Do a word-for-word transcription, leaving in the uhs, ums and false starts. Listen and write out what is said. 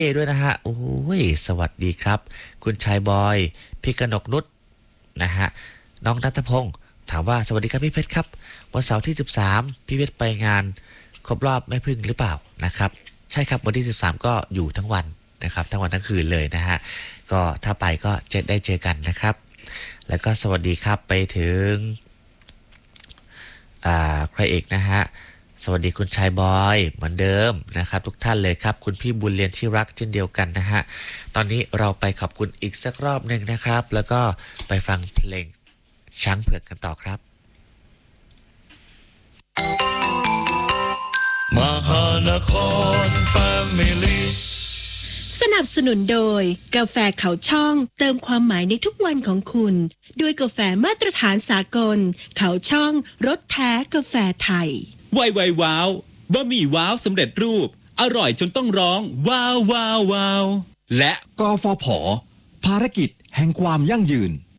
เอด้วยนะฮะโอ้ยสวัสดีครับคุณชายบอยพี่กนกนุชนะฮะน้องนัทพงศ์ถามว่าสวัสดีครับพี่เพชรครับวันเสาร์ที่สิบสามพี่เพชรไปงานครบรอบแม่พึ่งหรือเปล่านะครับใช่ครับวันที่สิบสามก็อยู่ทั้งวันนะครับทั้งวันทั้งคืนเลยนะฮะก็ถ้าไปก็จะได้เจอกันนะครับแล้วก็สวัสดีครับไปถึงอ่าใครเอกนะฮะสวัสดีคุณชายบอยเหมือนเดิมนะครับทุกท่านเลยครับคุณพี่บุญเรียนที่รักเช่นเดียวกันนะฮะตอนนี้เราไปขอบคุณอีกสักรอบหนึ่งนะครับแล้วก็ไปฟังเพลงช้างเผือกกันต่อครับมหานครแฟมิลี่สนับสนุนโดยกาแฟเขาช่องเติมความหมายในทุกวันของคุณด้วยกาแฟมาตรฐานสากลเขาช่องรสแท้กาแฟไทยไวไวว้าวบะหมี่ว้าวสำเร็จรูปอร่อยจนต้องร้องว้าวว้าวว้าวและกฟผภารกิจแห่งความยั่งยืน